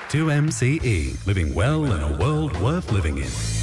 2MCE, living well in a world worth living in.